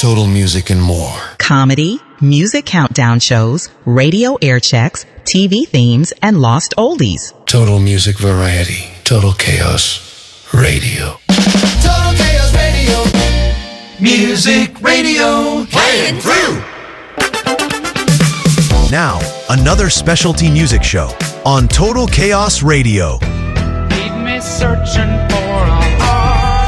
Total Music and more. Comedy, music countdown shows, radio air checks, TV themes, and lost oldies. Total Music Variety. Total Chaos Radio. Total Chaos Radio. Music Radio. Playing through. Now, another specialty music show on Total Chaos Radio. Leave me searching for a heart.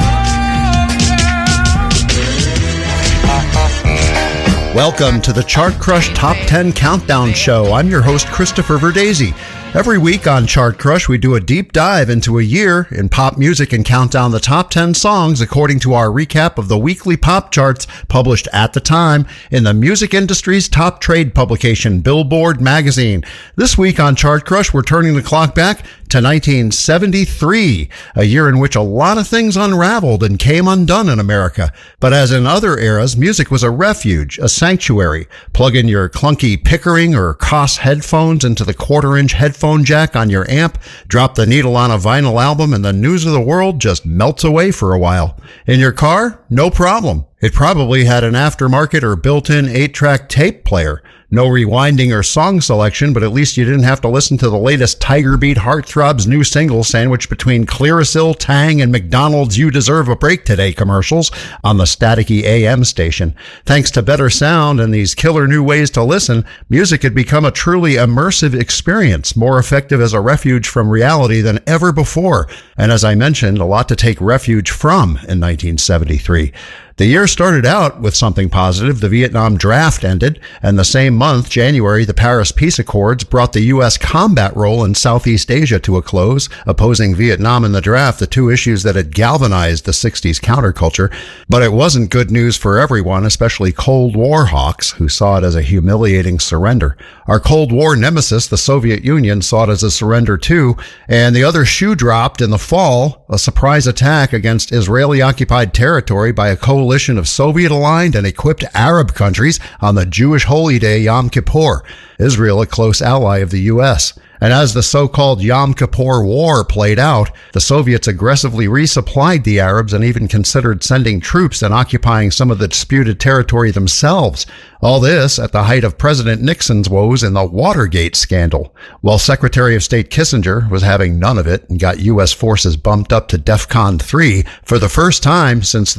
Welcome to the Chart Crush Top 10 Countdown Show. I'm your host, Christopher Verdesi. Every week on Chart Crush, we do a deep dive into a year in pop music and count down the top 10 songs according to our recap of the weekly pop charts published at the time in the music industry's top trade publication, Billboard magazine. This week on Chart Crush, we're turning the clock back to 1973, a year in which a lot of things unraveled and came undone in America. But as in other eras, music was a refuge, a sanctuary. Plug in your clunky Pickering or Koss headphones into the quarter-inch headphone jack on your amp, drop the needle on a vinyl album, and the news of the world just melts away for a while. In your car? No problem. It probably had an aftermarket or built-in 8-track tape player. No rewinding or song selection, but at least you didn't have to listen to the latest Tiger Beat Heartthrob's new single sandwiched between Clearasil, Tang, and McDonald's You Deserve a Break Today commercials on the staticky AM station. Thanks to better sound and these killer new ways to listen, music had become a truly immersive experience, more effective as a refuge from reality than ever before. And as I mentioned, a lot to take refuge from in 1973. The year started out with something positive. The Vietnam draft ended, and the same month, January, the Paris Peace Accords brought the U.S. combat role in Southeast Asia to a close, opposing Vietnam and the draft, the two issues that had galvanized the 60s counterculture. But it wasn't good news for everyone, especially Cold War hawks, who saw it as a humiliating surrender. Our Cold War nemesis, the Soviet Union, saw it as a surrender too, and the other shoe dropped in the fall, a surprise attack against Israeli-occupied territory by a coalition of Soviet-aligned and equipped Arab countries on the Jewish holy day Yom Kippur, Israel a close ally of the U.S. And as the so-called Yom Kippur War played out, the Soviets aggressively resupplied the Arabs and even considered sending troops and occupying some of the disputed territory themselves. All this at the height of President Nixon's woes in the Watergate scandal, while Secretary of State Kissinger was having none of it and got U.S. forces bumped up to DEFCON 3 for the first time since the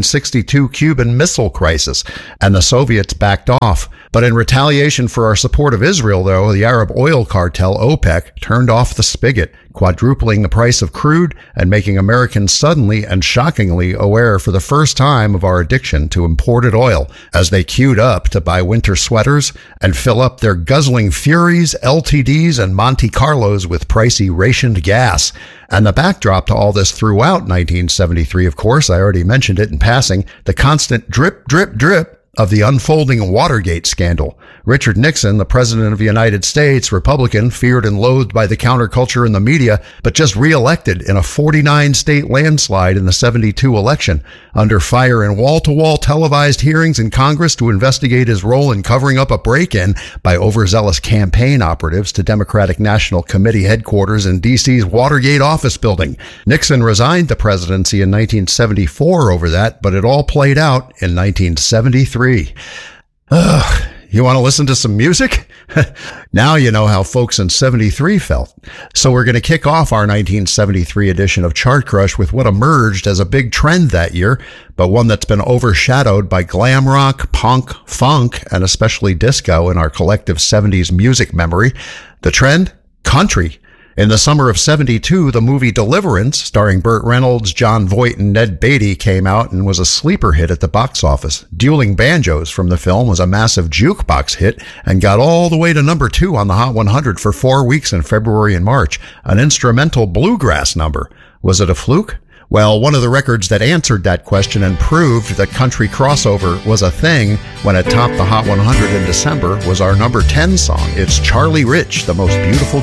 1962 Cuban Missile Crisis, and the Soviets backed off. But in retaliation for our support of Israel, though, the Arab oil cartel, OPEC, turned off the spigot, quadrupling the price of crude and making Americans suddenly and shockingly aware for the first time of our addiction to imported oil as they queued up to buy winter sweaters and fill up their guzzling Furies, LTDs, and Monte Carlos with pricey rationed gas. And the backdrop to all this throughout 1973, of course, I already mentioned it in passing, the constant drip, drip, drip of the unfolding Watergate scandal. Richard Nixon, the President of the United States, Republican, feared and loathed by the counterculture and the media, but just re-elected in a 49-state landslide in the 72 election, under fire in wall-to-wall televised hearings in Congress to investigate his role in covering up a break-in by overzealous campaign operatives to Democratic National Committee headquarters in D.C.'s Watergate office building. Nixon resigned the presidency in 1974 over that, but it all played out in 1973. You want to listen to some music? Now you know how folks in 73 felt. So we're going to kick off our 1973 edition of Chart Crush with what emerged as a big trend that year, but one that's been overshadowed by glam rock, punk, funk, and especially disco in our collective 70s music memory. The trend? Country. In the summer of 72, the movie Deliverance, starring Burt Reynolds, Jon Voight, and Ned Beatty, came out and was a sleeper hit at the box office. Dueling Banjos from the film was a massive jukebox hit and got all the way to number 2 on the Hot 100 for 4 weeks in February and March. An instrumental bluegrass number. Was it a fluke? Well, one of the records that answered that question and proved that country crossover was a thing when it topped the Hot 100 in December was our number 10 song. It's Charlie Rich, The Most Beautiful